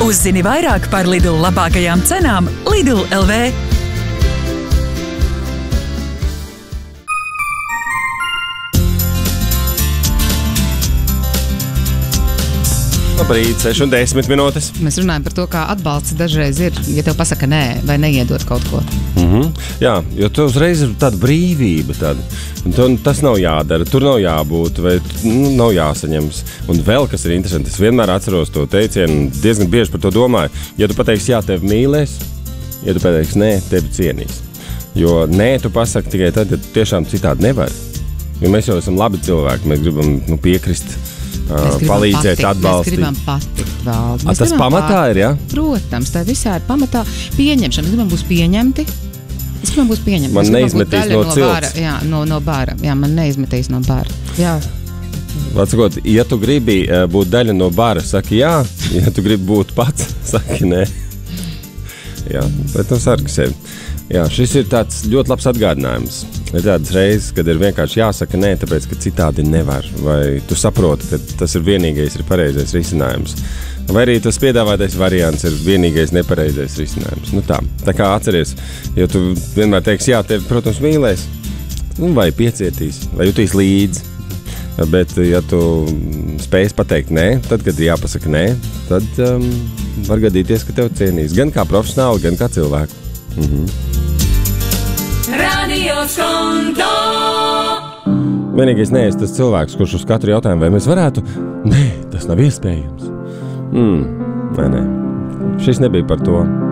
Uzzini vairāk par Lidl labākajām cenām Lidl LV. Labrīt, 6:10 minūtes. Mēs runājam par to, kā atbalsts dažreiz ir, ja tev pasaka nē, vai neiedot kaut ko. Jā, jo tu uzreiz ir tāda brīvība. Tas nav jādara, tur nav jābūt, vai nav jāsaņems. Un vēl kas ir interesanti, es vienmēr atceros to teicienu, diezgan bieži par to domāju. Ja tu pateiksi jā, tevi mīlēs, ja tu pateiksi nē, tevi cienīs. Jo nē, tu pasaki tikai tad, ja tu tiešām citādi nevari. Jo mēs jau esam labi cilvēki, mēs gribam piekrist. Palīdzēt, atbalstīt. Mēs gribam patikt, Valdi. Tas pamatā ir, jā? Protams, tā visā ir pamatā pieņemšana. Mēs gribam būt pieņemti. Man neizmetīs no cilts. Jā, no bāra. Jā, man neizmetīs no bāra. Jā. Atsakot, ja tu gribi būt daļa no bāra, saki jā. Ja tu gribi būt pats, saki nē. Jā, bet tu sargi sevi. Jā, šis ir tāds ļoti labs atgādinājums. Ir tādas reizes, kad ir vienkārši jāsaka nē, tāpēc, ka citādi nevar. Vai tu saproti, ka tas ir vienīgais, ir pareizais risinājums. Vai arī tas piedāvātais variants ir vienīgais nepareizais risinājums. Tā kā atceries, ja tu vienmēr teiksi jā, tevi, protams, mīlēs, vai piecietīs, vai jutīs līdzi. Bet, ja tu spēj pateikt nē, tad, kad jāpasaka nē, tad var gadīties, ka tev cienīs. Gan kā profesionāli, gan kā cilvēku. Radio Skonto. Vienīgais nē, tas cilvēks, kurš uz katru jautājumu, vai mēs varētu? Nē, tas nav iespējams. Nē. Šis nebija par to.